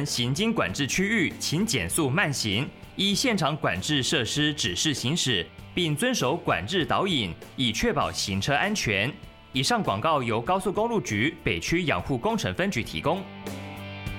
行经管制区域，请减速慢行，依现场管制设施指示行驶，并遵守管制导引，以确保行车安全。以上广告由高速公路局北区养护工程分局提供。